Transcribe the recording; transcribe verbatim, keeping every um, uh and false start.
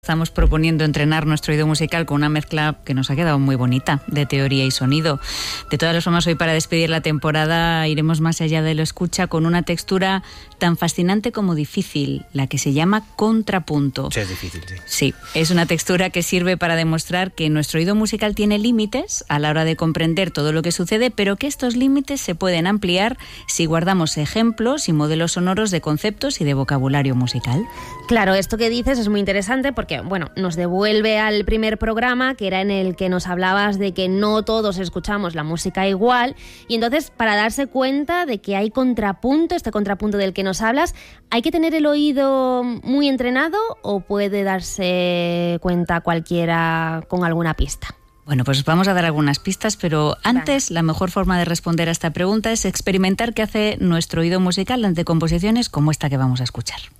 estamos proponiendo entrenar nuestro oído musical con una mezcla que nos ha quedado muy bonita de teoría y sonido. De todas las formas, hoy para despedir la temporada iremos más allá de lo escucha con una textura tan fascinante como difícil, la que se llama contrapunto. Sí, es difícil, sí. Sí, es una textura que sirve para demostrar que nuestro oído musical tiene límites a la hora de comprender todo lo que sucede, pero que estos límites se pueden ampliar si guardamos ejemplos y modelos sonoros de conceptos y de vocabulario musical. Claro, esto que dices es muy interesante porque, bueno, nos devuelve al primer programa, que era en el que nos hablabas de que no todos escuchamos la música igual, y entonces para darse cuenta de que hay contrapunto, este contrapunto del que nos hablas, ¿hay que tener el oído muy entrenado o puede darse cuenta cualquiera con alguna pista? Bueno, pues vamos a dar algunas pistas, pero antes vale. La mejor forma de responder a esta pregunta es experimentar qué hace nuestro oído musical ante composiciones como esta que vamos a escuchar.